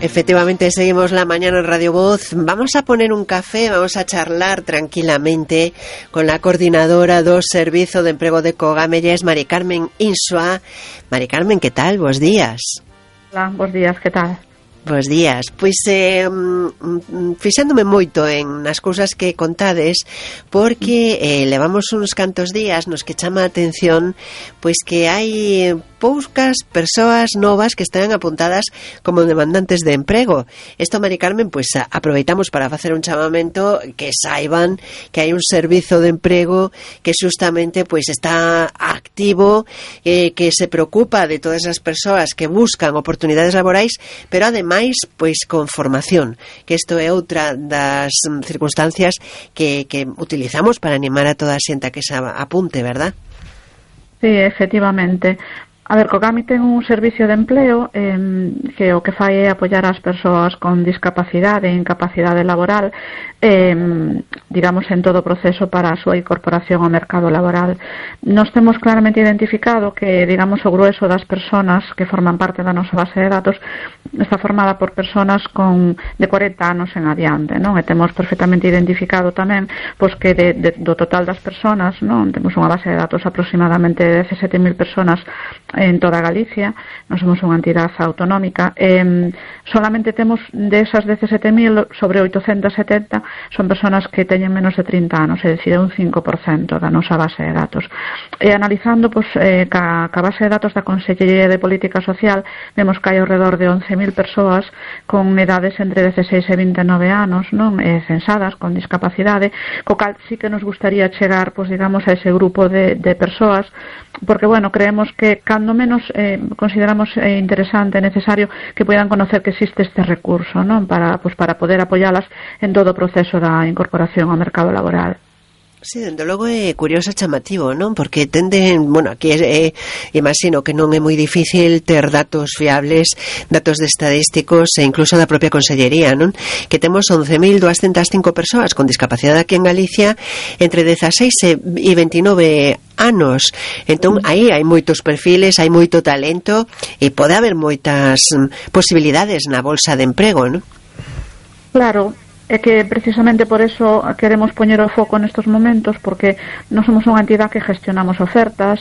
Efectivamente, seguimos la mañana en Radio Voz. Vamos a poner un café, vamos a charlar tranquilamente con la coordinadora do Servizo de Emprego de Cogamelles, Mari Carmen Insua. Mari Carmen, que tal? Bos días. Hola, bos días, que tal? Bos días. Pois fixándome moito nas cousas que contades, porque levamos uns cantos días nos que chama a atención pois que hai poucas persoas novas que están apuntadas como demandantes de emprego. Isto, Mari Carmen, pois aproveitamos para facer un chamamento que saiban que hai un servizo de emprego que justamente pois está activo, que se preocupa de todas as persoas que buscan oportunidades laborais, pero ademais pois con formación, que isto é outra das circunstancias que utilizamos para animar a toda a xente a que se apunte, verdad? Sí, efectivamente. A ver, Cogami ten un servicio de empleo que o que fai é apoiar as persoas con discapacidade e incapacidade laboral, digamos, en todo o proceso para a súa incorporación ao mercado laboral. Nos temos claramente identificado que, digamos, o grueso das persoas que forman parte da nosa base de datos está formada por persoas de 40 anos en adiante, non? E temos perfectamente identificado tamén pois que do total das persoas, non? Temos unha base de datos aproximadamente de 17.000 persoas en toda Galicia. Non somos unha entidade autonómica. Solamente temos desas 17.000, sobre 870 son persoas que teñen menos de 30 anos, é dicir, é un 5% da nosa base de datos. E analizando ca base de datos da Consellería de Política Social, vemos que hai ao redor de 11.000 persoas con edades entre 16 e 29 anos, non, censadas con discapacidade, co cal sí que nos gustaría chegar, pois, digamos, a ese grupo de persoas, porque, bueno, creemos que cando menos consideramos interesante e necesario que poidan conocer que existe este recurso, non, para poder apoialas en todo o proceso da incorporación ao mercado laboral. Sí, dende logo é curioso e chamativo, non? Porque aquí imagino que non é moi difícil ter datos fiables, datos de estadísticos e incluso da propia Consellería, non? Que temos 11.205 persoas con discapacidade aquí en Galicia entre 16 e 29 anos. Entón, aí hai moitos perfiles, hai moito talento e pode haber moitas posibilidades na bolsa de emprego, non? Claro. É que precisamente por eso queremos poñer o foco nestes momentos, porque non somos unha entidade que gestionamos ofertas,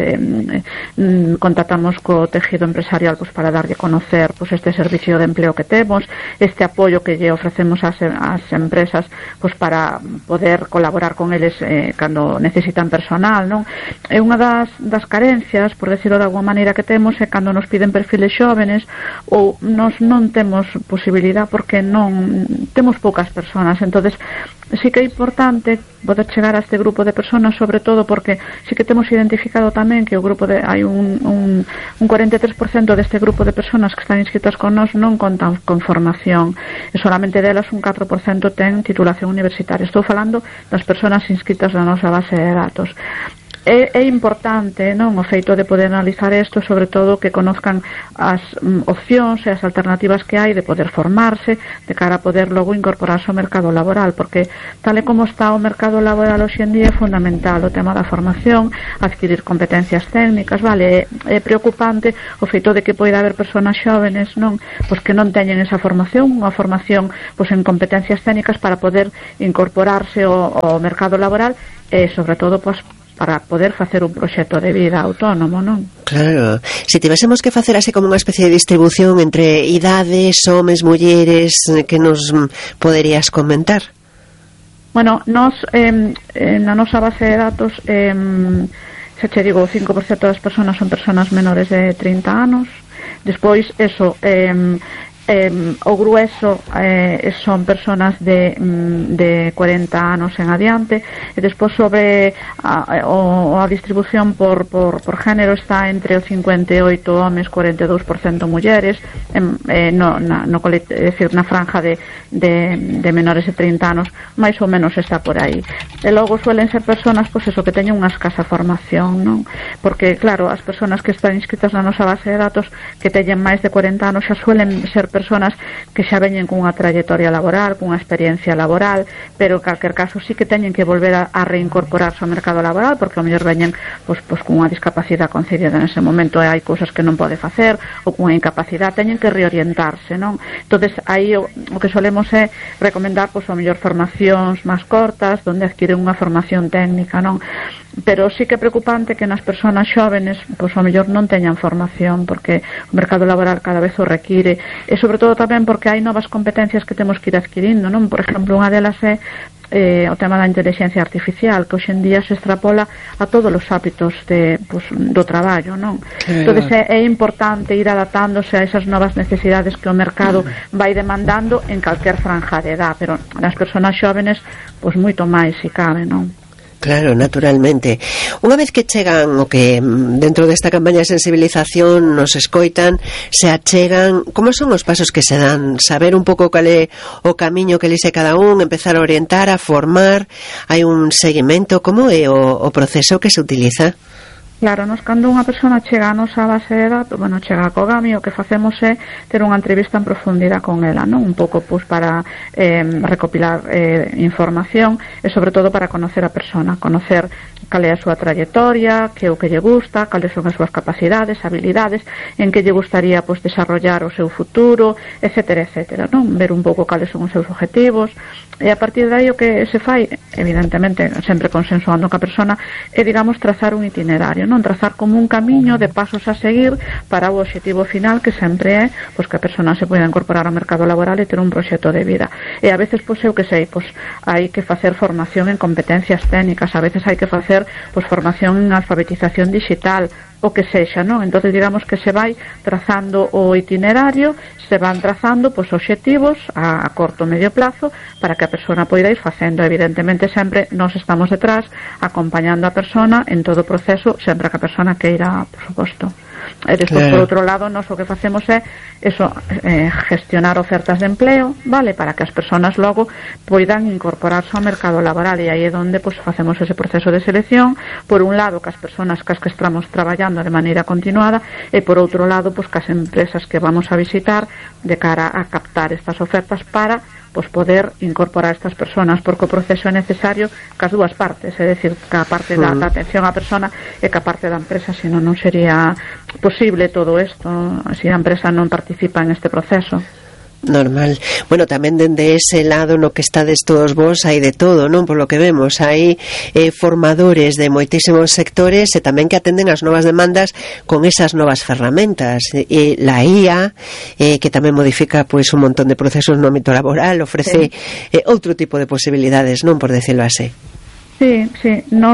contactamos co tejido empresarial para darlle a conocer este servicio de empleo que temos, este apoio que lle ofrecemos ás empresas para poder colaborar con eles cando necesitan personal, non? É unha das carencias, por decirlo de alguma maneira, que temos é cando nos piden perfiles xóvenes ou nos non temos posibilidade porque non temos poucas persoas. Entonces sí que é importante poder chegar a este grupo de persoas, sobre todo porque sí que temos identificado tamén que o grupo hai un 43% deste grupo de persoas que están inscritas con nós non contan con formación e solamente delas un 4% ten titulación universitaria. Estou falando das persoas inscritas na nosa base de datos. É importante, non, o feito de poder analizar isto, sobre todo que conozcan as opcións e as alternativas que hai de poder formarse de cara a poder logo incorporarse ao mercado laboral, porque tal e como está o mercado laboral hoxe en día é fundamental o tema da formación, adquirir competencias técnicas, vale? É preocupante o feito de que poida haber persoas xóvenes, non, pois que non teñen esa formación, unha formación pois en competencias técnicas para poder incorporarse ao mercado laboral e sobre todo pois para poder facer un proxecto de vida autónomo, non? Claro. Se tivésemos que facer así como unha especie de distribución entre idades, homes, mulleres, que nos poderías comentar? Bueno, nos na nosa base de datos xa che digo, o 5% das persoas son persoas menores de 30 anos. Despois, o grueso son persoas de 40 anos en adiante, e despois sobre a distribución por género está entre o 58 homes, 42% mulleres, na franja de menores de 30 anos máis ou menos está por aí. E logo suelen ser persoas que teñen unha escasa formación, non? Porque claro, as persoas que están inscritas na nosa base de datos que teñen máis de 40 anos xa suelen ser persoas personas que xa veñen cunha trayectoria laboral, cunha experiencia laboral, pero en calquer caso sí que teñen que volver a reincorporarse ao mercado laboral, porque ao mellor veñen pois cunha discapacidade concedida nese momento e hai cousas que non pode facer, ou cunha incapacidade, teñen que reorientarse, non? Entonces aí o que solemos é recomendar pois ao mellor formacións máis cortas, onde adquiren unha formación técnica, non? Pero sí que é preocupante que nas persoas xóvenes pois ao mellor non teñan formación, porque o mercado laboral cada vez o require, e sobre todo tamén porque hai novas competencias que temos que ir adquirindo, non? Por exemplo, unha delas é o tema da inteligencia artificial, que hoxe en día se extrapola a todos os hábitos do traballo, non? Entonces é importante ir adaptándose a esas novas necesidades que o mercado vai demandando en calquer franja de edad, pero nas persoas xóvenes pois moito máis se cabe, non? Claro, naturalmente. Unha vez que chegan o que dentro desta campaña de sensibilización nos escoitan, se achegan, como son os pasos que se dan? Saber un pouco cal é o camiño que lise cada un, empezar a orientar, a formar, hai un seguimento, como é o proceso que se utiliza? Claro, nos cando unha persona chega a nosa base de datos, chega a Cogami, o que facemos é ter unha entrevista en profundidade con ela, non? Un pouco para recopilar información e sobre todo para conocer a persona, conocer cal é a súa trayectoria, que é o que lle gusta, cales son as súas capacidades, habilidades, en que lle gustaría desarrollar o seu futuro, etcétera, etcétera, non? Ver un pouco cales son os seus objetivos, e a partir de aí o que se fai, evidentemente, sempre consensuando ca persona, é, digamos, trazar un itinerario, non? Trazar como un camiño de pasos a seguir para o obxectivo final, que sempre é que a persona se poida incorporar ao mercado laboral e ter un proxecto de vida. E a veces, eu que sei, hai que facer formación en competencias técnicas, a veces hai que facer formación en alfabetización digital, o que sexa, non? Entonces digamos que se vai trazando o itinerario, se van trazando obxectivos a corto e medio plazo para que a persona poida ir facendo. Evidentemente sempre nós estamos detrás acompañando a persona en todo o proceso, sempre que a persona queira, por suposto. E despois, por outro lado, nós o que facemos é gestionar ofertas de empleo, vale, para que as persoas logo poidan incorporarse ao mercado laboral, e aí é onde facemos ese proceso de selección, por un lado, que as persoas que estamos traballando de maneira continuada, e por outro lado, que as empresas que vamos a visitar de cara a captar estas ofertas para poder incorporar estas persoas, porque o proceso é necesario cas dúas partes, é dicir, ca parte da atención á persona e ca parte da empresa, senón non sería posible todo isto se a empresa non participa en este proceso. Normal. Bueno, tamén dende ese lado no que estades todos vos hai de todo, non? Por lo que vemos, hai formadores de moitísimos sectores e tamén que atenden as novas demandas con esas novas ferramentas. E la IA, que tamén modifica un montón de procesos no ámbito laboral, ofrece outro tipo de posibilidades, non? Por decirlo así. Sí, nos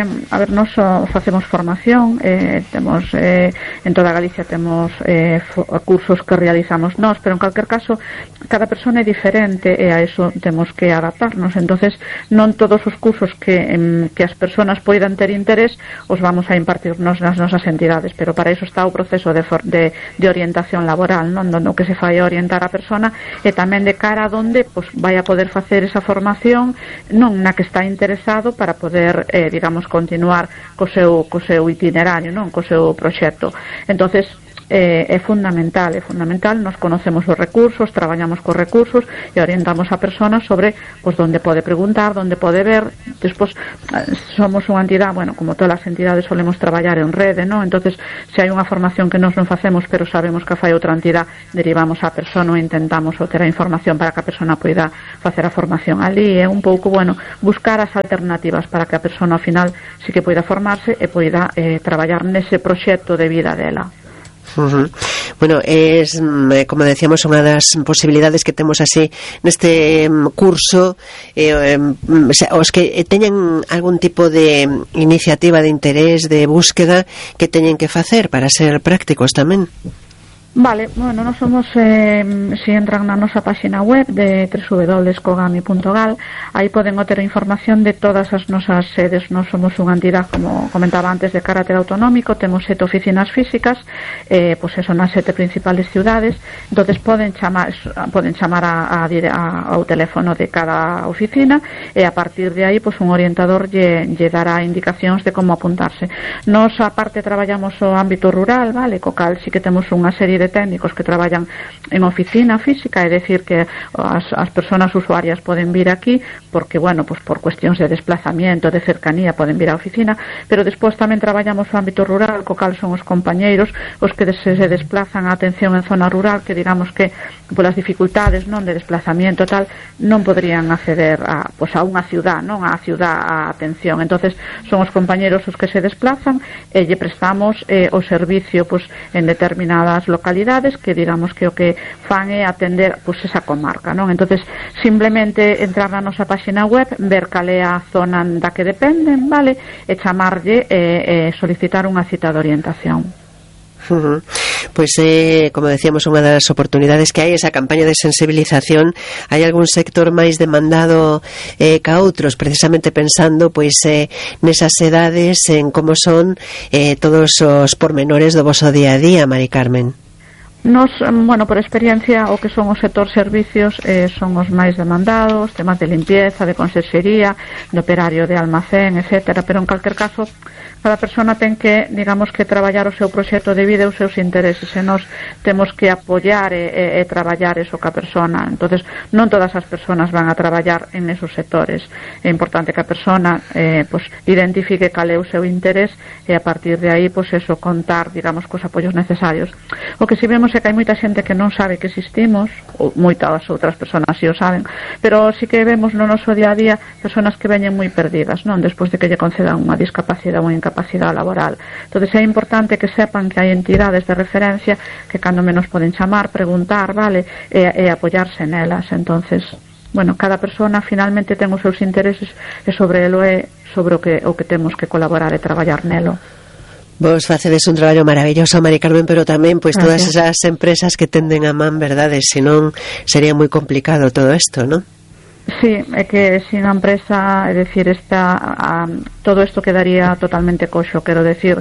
facemos formación, temos en toda Galicia temos cursos que realizamos nós, pero en calquer caso cada persona é diferente e a eso temos que adaptarnos. Entonces non todos os cursos que as persoas poidan ter interés os vamos a impartir nas nosas entidades, pero para iso está o proceso de orientación laboral, non? No que se fai a orientar a persona e tamén de cara a donde vai a poder facer esa formación, non na que está interesado, para poder, digamos, continuar co seu itinerario, non? Co seu proxecto. Entonces é fundamental, nos conocemos os recursos, traballamos cos recursos e orientamos a persona sobre onde pode preguntar, onde pode ver. Despois somos unha entidade, como todas as entidades solemos traballar en rede, non? Entonces se hai unha formación que nós non facemos pero sabemos que fai outra entidade, derivamos a persona e intentamos obter a información para que a persona poida facer a formación ali. É un pouco, buscar as alternativas para que a persona ao final sí que poida formarse e poida traballar nese proxecto de vida dela. Bueno, es, como decíamos, unha das posibilidades que temos así neste curso, os que teñen algún tipo de iniciativa de interés, de búsqueda, que teñen que facer para ser prácticos tamén. Vale, nós somos, se entran na nosa página web de www.cogami.gal, aí poden obter información de todas as nosas sedes. Nós somos unha entidade, como comentaba antes, de carácter autonómico, temos 7 oficinas físicas, son as 7 principales ciudades. Entonces poden chamar ao teléfono de cada oficina e a partir de aí un orientador lle dará indicacións de como apuntarse. Nós aparte traballamos o ámbito rural, vale, co cal sí que temos unha serie de de técnicos que traballan en oficina física, é dicir que as persoas usuarias poden vir aquí porque, bueno, pues por cuestións de desplazamiento, de cercanía, poden vir á oficina, pero despois tamén traballamos o ámbito rural, co cal son os compañeiros os que se desplazan a atención en zona rural, que digamos que polas dificultades, non, de desplazamiento tal, non podrían acceder a unha ciudad, non, a ciudad a atención. Entonces son os compañeros os que se desplazan e lle prestamos o servicio en determinadas localidades, que digamos que o que fan é atender esa comarca, non? Entonces simplemente entrar na nosa página web, ver cal é a zona da que dependen, vale, e chamarlle e solicitar unha cita de orientación. Pois como decíamos, unha das oportunidades que hai esa campaña de sensibilización. Hai algún sector máis demandado ca outros, precisamente pensando pois nesas edades, en como son todos os pormenores do voso día a día, Mari Carmen. Nos, bueno, por experiencia, o que son os sector servicios son os máis demandados, temas de limpieza, de conserxería, de operario de almacén, etcétera, pero en calquer caso cada persona ten que, digamos, que traballar o seu proxecto de vida e os seus intereses, e nós temos que apoiar e traballar eso ca persona. Entonces non todas as persoas van a traballar en esos sectores. É importante que a persona identifique cal é o seu interés e a partir de aí, eso, contar, digamos, cos apoios necesarios. O que si vemos é que hai moita xente que non sabe que existimos, ou moitas outras persoas si o saben, pero si que vemos no noso día a día persoas que veñen moi perdidas, non, despois de que lle concedan unha discapacidade ou unha incapacidade laboral. Entonces é importante que sepan que hai entidades de referencia que cando menos poden chamar, preguntar, vale, e apoiarse nelas. Entonces, bueno, cada persona finalmente ten os seus intereses e sobre elo é sobre o que temos que colaborar e traballar nelo. Vos facedes un traballo maravilloso, Mari Carmen, pero tamén pois todas esas empresas que tenden a man, verdade? Senón sería moi complicado todo isto, non? Sí, é que sin a empresa, é dicir, todo isto quedaría totalmente coxo, quero decir,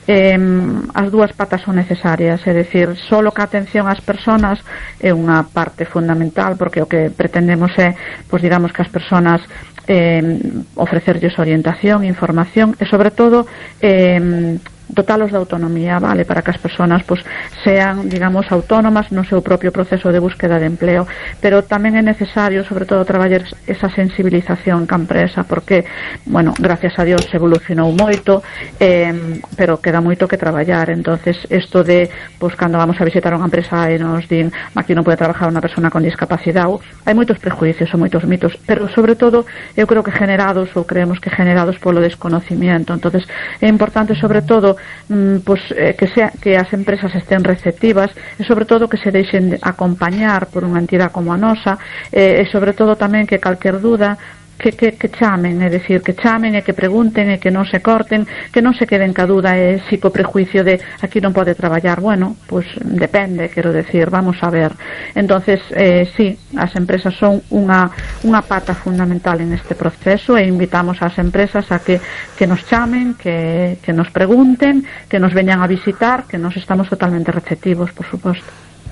as dúas patas son necesarias, é dicir, solo que a atención ás persoas é unha parte fundamental, porque o que pretendemos é, pois digamos, que as persoas ofrecerlles orientación, información e sobre todo dotalos de autonomía, vale, para que as persoas sean, digamos, autónomas no seu propio proceso de búsqueda de empleo, pero tamén é necesario, sobre todo, traballar esa sensibilización ca empresa, porque, bueno, gracias a Dios evolucionou moito, pero queda moito que traballar. Entonces, isto de, cando vamos a visitar unha empresa e nos din aquí non pode trabajar unha persona con discapacidade, hai moitos prejuicios e moitos mitos, pero sobre todo eu creo que creemos que generados polo desconocimiento. Entonces, é importante, sobre todo, que as empresas estén receptivas e sobre todo que se deixen acompañar por unha entidade como a nosa, e sobre todo tamén que calquer dúda que chamen, é dicir, que chamen e que pregunten e que non se corten, que non se queden ca dúda e si co prejuicio de aquí non pode traballar. Bueno, pues depende, quero decir, vamos a ver. Entonces, sí, as empresas son unha pata fundamental en este proceso e invitamos ás empresas a que nos chamen, que nos pregunten, que nos veñan a visitar, que nos estamos totalmente receptivos, por suposto.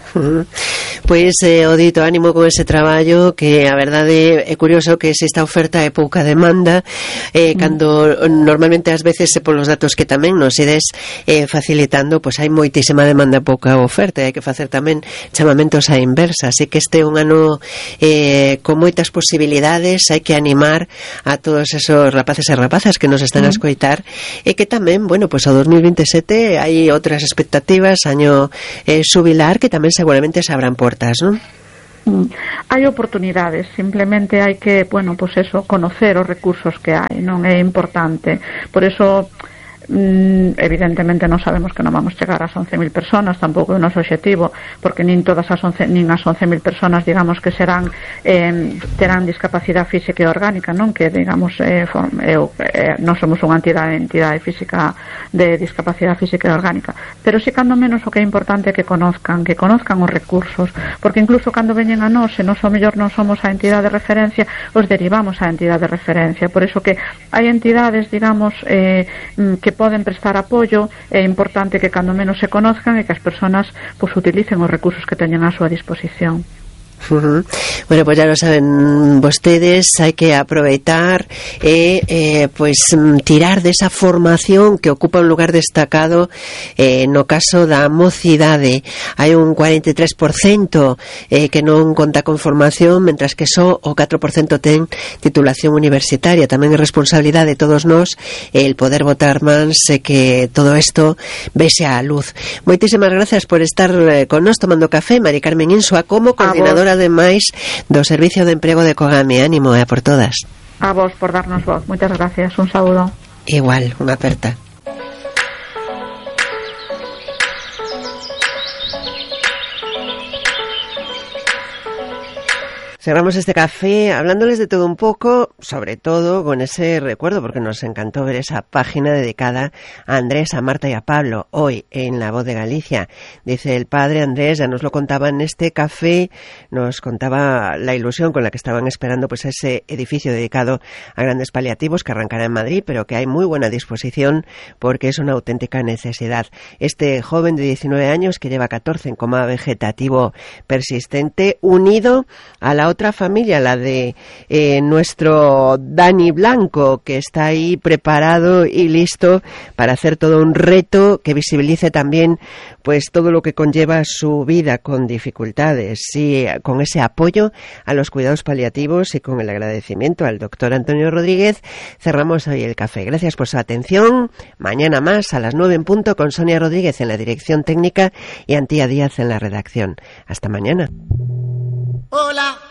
Pois o dito ánimo con ese traballo, que a verdade é curioso que se esta oferta é pouca demanda, cando normalmente ás veces polos datos que tamén nos ides facilitando, pois hai moitísima demanda, pouca oferta, hai que facer tamén chamamentos á inversa, así que este é un ano con moitas posibilidades, hai que animar a todos esos rapaces e rapazas que nos están a escoitar, e que tamén, bueno, pois o 2027 hai outras expectativas, año xubilar, que tamén seguramente se abran portas, non? Hai oportunidades, simplemente hai que, bueno, pues eso, conocer os recursos que hai, non é importante. Por eso evidentemente non sabemos que non vamos chegar ás 11.000 personas, tampouco é o noso objetivo, porque nin as 11.000 personas, digamos, que serán terán discapacidade física e orgánica, non, que digamos non somos unha entidade física de discapacidade física e orgánica, pero si cando menos o que é importante é que conozcan os recursos, porque incluso cando veñen a nós, se nós ao mellor non somos a entidade de referencia, os derivamos á entidade de referencia. Por eso que hai entidades, digamos, que poden prestar apoio. É importante que cando menos se conozcan e que as persoas utilicen os recursos que teñen á súa disposición. Bueno, pues ya lo saben vostedes, hai que aproveitar pues tirar desa formación que ocupa un lugar destacado no caso da mocidade. Hai un 43% que non conta con formación, mentras que só o 4% ten titulación universitaria. Tamén é responsabilidade de todos nós el poder botar mans e que todo isto vese á luz. Moitísimas gracias por estar con nós tomando café, Mari Carmen Insua, como coordinadora ademais do Servicio de Emprego de Cogame. Ánimo, por todas. A vos por darnos voz. Muchas gracias. Un saludo. Igual, unha aperta. Cerramos este café hablándoles de todo un poco, sobre todo con ese recuerdo, porque nos encantó ver esa página dedicada a Andrés, a Marta y a Pablo, hoy en La Voz de Galicia. Dice el padre Andrés, ya nos lo contaba en este café, nos contaba la ilusión con la que estaban esperando pues ese edificio dedicado a grandes paliativos que arrancará en Madrid, pero que hay muy buena disposición porque es una auténtica necesidad. Este joven de 19 años que lleva 14 en coma vegetativo persistente, unido a la otra familia, la de nuestro Dani Blanco, que está ahí preparado y listo para hacer todo un reto que visibilice también pues todo lo que conlleva su vida con dificultades, y con ese apoyo a los cuidados paliativos y con el agradecimiento al doctor Antonio Rodríguez cerramos hoy el café. Gracias por su atención. Mañana más a las 9 en punto con Sonia Rodríguez en la dirección técnica y Antía Díaz en la redacción. Hasta mañana. Hola.